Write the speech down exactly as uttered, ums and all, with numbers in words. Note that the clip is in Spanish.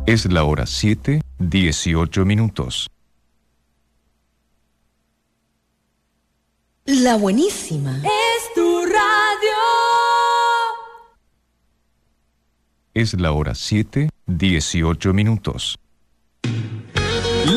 Es la hora siete, dieciocho minutos. La buenísima. Es tu radio. Es la hora siete, dieciocho minutos.